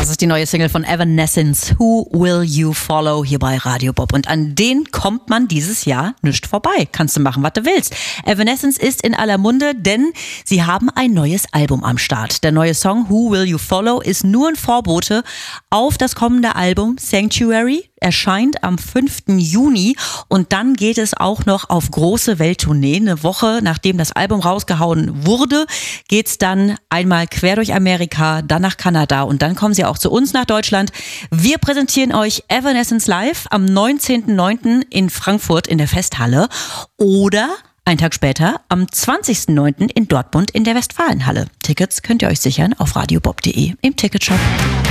Das ist die neue Single von Evanescence, Who Will You Follow, hier bei Radio Bob. Und an den kommt man dieses Jahr nicht vorbei. Kannst du machen, was du willst. Evanescence ist in aller Munde, denn sie haben ein neues Album am Start. Der neue Song Who Will You Follow ist nur ein Vorbote auf das kommende Album Sanctuary. Erscheint am 5. Juni und dann geht es auch noch auf große Welttournee. Eine Woche nachdem das Album rausgehauen wurde, geht's dann einmal quer durch Amerika, dann nach Kanada und dann kommen sie auch zu uns nach Deutschland. Wir präsentieren euch Evanescence live am 19.09. in Frankfurt in der Festhalle oder einen Tag später am 20.09. in Dortmund in der Westfalenhalle. Tickets könnt ihr euch sichern auf radiobob.de im Ticketshop.